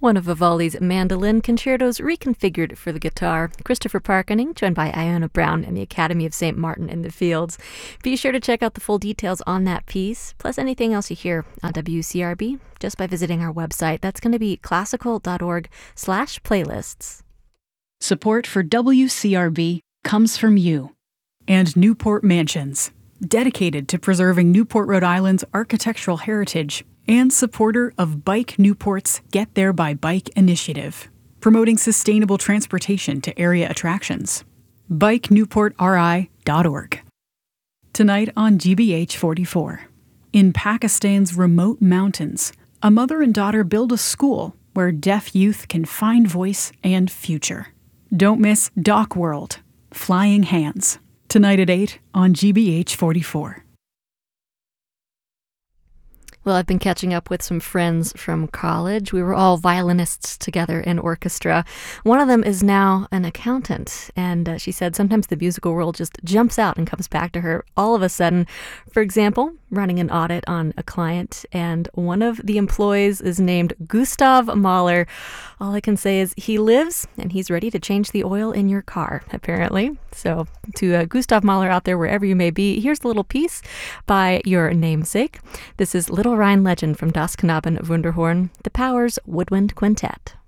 One of Vivaldi's mandolin concertos reconfigured for the guitar. Christopher Parkening, joined by Iona Brown and the Academy of St. Martin in the Fields. Be sure to check out the full details on that piece, plus anything else you hear on WCRB, just by visiting our website. That's going to be classical.org/playlists. Support for WCRB comes from you. And Newport Mansions, dedicated to preserving Newport, Rhode Island's architectural heritage, and supporter of Bike Newport's Get There by Bike initiative, promoting sustainable transportation to area attractions. BikeNewportRI.org. Tonight on GBH 44. In Pakistan's remote mountains, a mother and daughter build a school where deaf youth can find voice and future. Don't miss Dock World, Flying Hands. Tonight at 8 on GBH 44. Well, I've been catching up with some friends from college. We were all violinists together in orchestra. One of them is now an accountant, and she said sometimes the musical world just jumps out and comes back to her all of a sudden. For example, running an audit on a client, and one of the employees is named Gustav Mahler. All I can say is he lives, and he's ready to change the oil in your car, apparently. So to Gustav Mahler out there, wherever you may be, here's a little piece by your namesake. This is Little Rhine Legend from Das Knaben Wunderhorn, the Powers Woodwind Quintet.